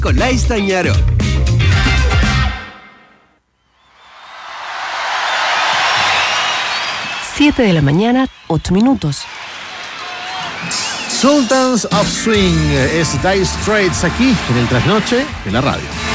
Nicolás Stagnaro. Siete de la mañana, 8 minutos. Sultans of Swing es Dire Straits aquí en el Trasnoche de la radio.